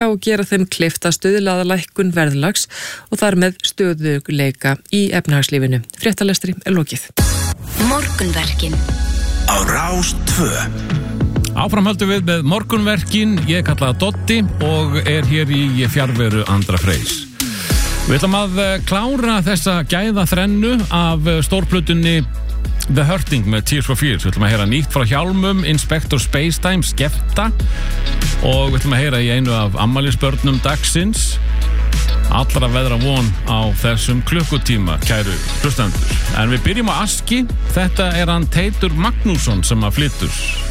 og gera þeim kleift að stuðla að lækkun verðlags og þar með stöðugleika í efnahagslífinu. Fréttalestri lokið. Morgunverkin á Rás 2. Áframhaldum við með morgunverkin. Ég kalla það Dotti og hér í fjarveru Andra Freys. Við ætlum að klára þessa gæðaþrennu af stórplötunni The Hurting með Tears for Fears. Við ætlum að heyra nýtt frá Hjálmum, Inspector Spacetime, Skepta og við ætlum að heyra í einu af afmælisbörnum dagsins. Allra veðra von á þessum klukkutíma, kæru hlustendur. En við byrjum á Aski. Þetta hann Teitur Magnússon sem flytur.